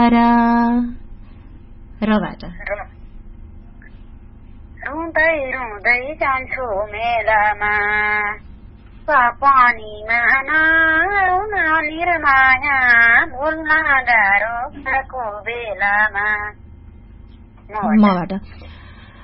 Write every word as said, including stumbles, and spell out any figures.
rubber रुँदै रुँदै जान्छु मेलामा पानीमा नरुन निर्माया भुल्न गाह्रो भएको बेलामा मबाट